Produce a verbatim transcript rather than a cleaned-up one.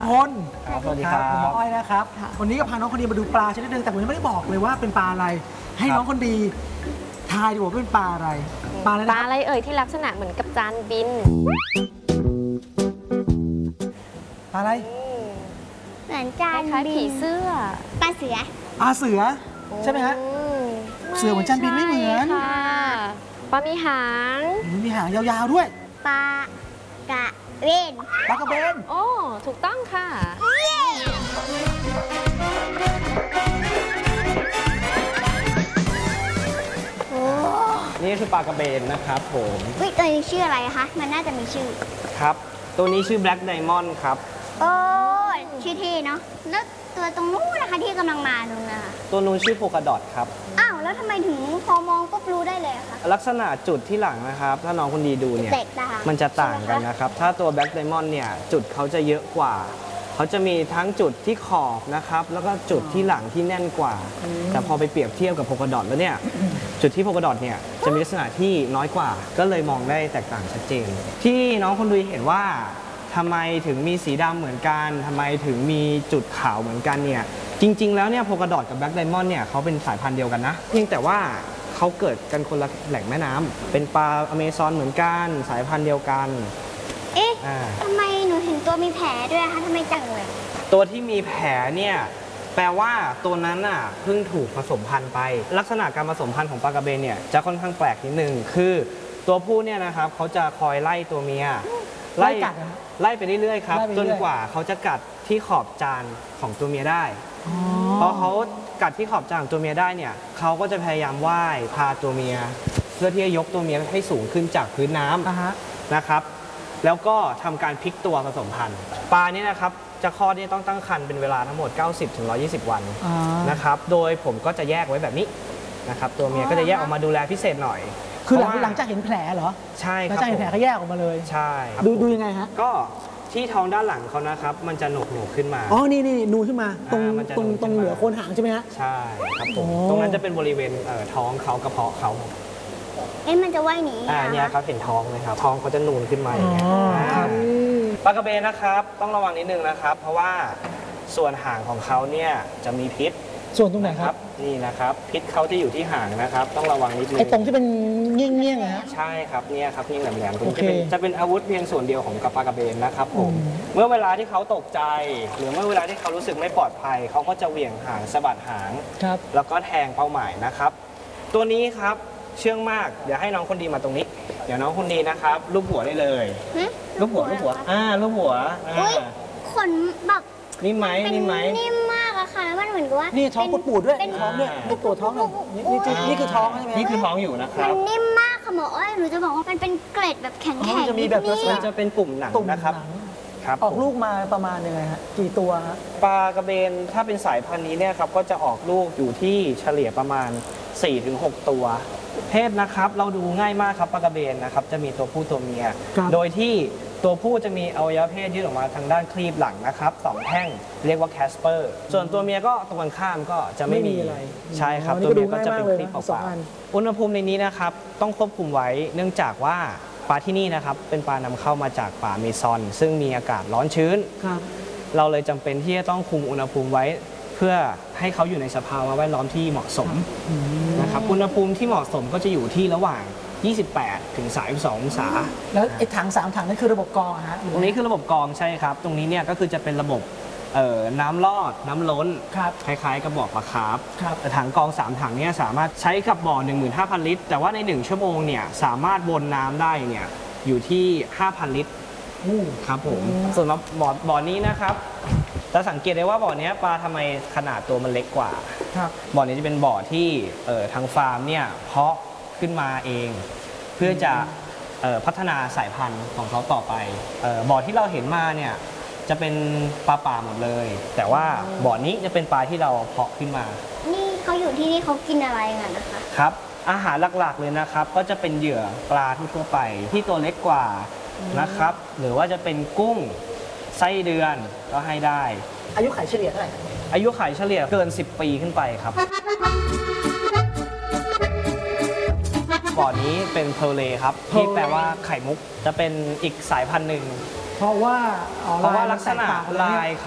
พลสวัสดีครับผมหมออ้อยนะครับวันนี้ก็พาน้องคนดีมาดูปลาชนิดหนึ่งแต่ผมยังไม่ได้บอกเลยว่าเป็นปลาอะไรให้น้องคนดีทายดีกว่าเป็นปลาอะไรปลาอะไรปลาอะไรเอ่ยที่ลักษณะเหมือนกับจานบินปลาอะไรเหมือนจานคล้ายผีเสื้อปลาเสือปลาเสือใช่ไหมฮะเสือเหมือนจานบินไม่เหมือนปลามีหางมีหางยาวๆด้วยปลากระเบนปลากระเบนโอ้ถูกต้องค่ะนี่คือปลากระเบนนะครับผมวิตัวนี้ชื่ออะไรคะมันน่าจะมีชื่อครับตัวนี้ชื่อ Black Diamond ครับโอ้ชื่อเท่เนาะแล้วตัวตรงนู้นนะคะที่กำลังมาตรงนั้นตัวนู้นชื่อโพกาดอทครับอ้าวแล้วทำไมถึงพอมองก็รู้ได้เลยคะลักษณะจุดที่หลังนะครับถ้าน้องคนดีดูเนี่ยมันจะต่างกันนะครับถ้าตัว Black Diamond เนี่ยจุดเขาจะเยอะกว่าเขาจะมีทั้งจุดที่ขอบนะครับแล้วก็จุดที่หลังที่แน่นกว่าแต่พอไปเปรียบเทียบกับโพกาดอทแล้วเนี่ยจุดที่โพกาดอทเนี่ยจะมีลักษณะที่น้อยกว่าก็เลยมองได้แตกต่างชัดเจนที่น้องคนดูเห็นว่าทำไมถึงมีสีดำเหมือนกันทำไมถึงมีจุดขาวเหมือนกันเนี่ยจริงๆแล้วเนี่ยโพกาดอทกับแบล็กไดมอนด์เนี่ยเขาเป็นสายพันธุ์เดียวกันนะเพียงแต่ว่าเขาเกิดกันคนละแหล่งแม่น้ำเป็นปลาอเมซอนเหมือนกันสายพันธุ์เดียวกันเอ๊ะทำไมหนูเห็นตัวมีแผลด้วยคะทำไมจังเลยตัวที่มีแผลเนี่ยแปลว่าตัวนั้นน่ะเพิ่งถูกผสมพันธุ์ไปลักษณะการผสมพันธุ์ของปลากระเบนเนี่ยจะค่อนข้างแปลกนิดนึงคือตัวผู้เนี่ยนะครับเขาจะคอยไล่ตัวเมียไล่กัดไล่ไปเรื่อยๆครับจนกว่าเขาจะกัดที่ขอบจานของตัวเมียได้พอเขากัดที่ขอบจานของตัวเมียได้เนี่ยเขาก็จะพยายามว่ายพาตัวเมียเพื่อที่จะยกตัวเมียให้สูงขึ้นจากพื้นน้ำนะครับแล้วก็ทำการพลิกตัวผสมพันธุ์ปลาเนี่ยนะครับจะคลอดเนี่ยต้องตั้งครรภ์เป็นเวลาทั้งหมด เก้าสิบถึงหนึ่งร้อยยี่สิบ วันนะครับโดยผมก็จะแยกไว้แบบนี้นะครับตัวเมียก็จะแยกออกมาดูแลพิเศษหน่อยคือหลังหลังจากเห็นแผลเหรอใช่ครับหลังจากเห็นแผลก็แยกออกมาเลยใช่ดูดูยังไงฮะก็ที่ท้องด้านหลังเขานะครับมันจะโหนกโหนกขึ้นมาอ๋อนี่นี่นูขึ้นมาตรงตรงตรงเหนือโคนหางใช่ไหมฮะใช่ครับผมตรงนั้นจะเป็นบริเวณท้องเขากระเพาะเขาเอ๊ะมันจะว่ายหนีอ่าเนี่ยครับเห็นท้องไหมครับท้องเขาจะนูนขึ้นมาอย่างเงี้ยปลากระเบนนะครับต้องระวังนิดนึงนะครับเพราะว่าส่วนหางของเขาเนี่ยจะมีพิษส่วนตรงไหนครับนี่นะครับพิษเขาจะอยู่ที่หางนะครับต้องระวังนิดนึงไอ้ตรงที่เป็นเงี้ยงเงี้ยงนะฮะใช่ครับเนี่ยครับเงี้ยงแหลมๆจะเป็นจะเป็นอาวุธเพียงส่วนเดียวของปลากระเบนนะครับผมเมื่อเวลาที่เขาตกใจหรือเมื่อเวลาที่เขารู้สึกไม่ปลอดภัยเขาก็จะเหวี่ยงหางสะบัดหางแล้วก็แทงเป้าหมายนะครับตัวนี้ครับเชื่องมากเดี๋ยวให้น้องคนดีมาตรงนี้เดี๋ยวน้องคนดีนะครับลูบหัวได้เลยลูบหัวลูบหัวอ่าลูบหัวขนแบบนิ่มไหมนิ่มไหมนิ่มมากอะค่ะมันเหมือนกับว่านี่ท้องปูดๆด้วยท้องเนี่ยนี่ตัวท้องนี่นี่คือท้องใช่ไหมนี่คือท้องอยู่นะครับมันนิ่มมากค่ะหมออ้อยหนูจะบอกว่ามันเป็นเกล็ดแบบแข็งๆจะมีแบบมันจะเป็นปุ่มหนังนะครับครับออกลูกมาประมาณยังไงฮะกี่ตัวฮะปลากระเบนถ้าเป็นสายพันธุ์นี้เนี่ยครับก็จะออกลูกอยู่ที่เฉลี่ยประมาณ สี่ถึงหก ตัวเพศนะครับเราดูง่ายมากครับปลากระเบนนะครับจะมีตัวผู้ตัวเมียโดยที่ตัวผู้จะมีอวัยวะเพศยื่นออกมาทางด้านคลีบหลังนะครับสองแท่งเรียกว่าแคสเปอร์ส่วนตัวเมียก็ตรงกันข้ามก็จะไม่มีอะไรใช่ครับตัวเมียก็จะเป็นคลีบเปล่าๆอุณหภูมิในนี้นะครับต้องควบคุมไว้เนื่องจากว่าปลาที่นี่นะครับเป็นปลานำเข้ามาจากป่าเมซอนซึ่งมีอากาศร้อนชื้นเราเลยจำเป็นที่จะต้องคุมอุณหภูมิไว้เพื่อให้เขาอยู่ในสภาวะแวดล้อมที่เหมาะสมนะครับอุณหภูมิที่เหมาะสมก็จะอยู่ที่ระหว่างยี่สิบแปดถึงสามสิบสององศาแล้วไอ้ถังสามถังนั่นคือระบบกรองฮะตรงนี้คือระบบกรองใช่ครับตรงนี้เนี่ยก็คือจะเป็นระบบน้ำลอดน้ำล้นคล้ายๆกับบ่อปลาคาร์ฟแต่ถังกรองสามถังเนี่ยสามารถใช้กับบ่อ หนึ่งหมื่นห้าพัน ลิตรแต่ว่าในหนึ่งชั่วโมงเนี่ยสามารถวนน้ำได้เนี่ยอยู่ที่ ห้าพัน ลิตรครับผมส่วนบ่อบ่อนี้นะครับจะสังเกตได้ว่าบ่อนี้ปลาทำไมขนาดตัวมันเล็กกว่าบ่อนี้จะเป็นบ่อที่ทางฟาร์มเนี่ยเพาะขึ้นมาเองเพื่อจะพัฒนาสายพันธุ์ของเขาต่อไปบ่อที่เราเห็นมาเนี่ยจะเป็นปลาป่าหมดเลยแต่ว่าบ่อนี้จะเป็นปลาที่เราเพาะขึ้นมานี่เขาอยู่ที่นี่เขากินอะไรกันนะคะครับอาหารหลักๆเลยนะครับก็จะเป็นเหยื่อปลาทั่วไปที่ตัวเล็กกว่านะครับหรือว่าจะเป็นกุ้งไส้เดือนก็ให้ได้อายุขัยเฉลี่ยเท่าไหร่อายุขัยเฉลี่ยเกินสิบปีขึ้นไปครับบ่อนี้เป็นเพลเลครับที่แปลว่าไข่มุกจะเป็นอีกสายพันธุ์หนึ่งเพราะว่าอ๋อเพราะว่ามันลักษณะแตกต่งกันลาย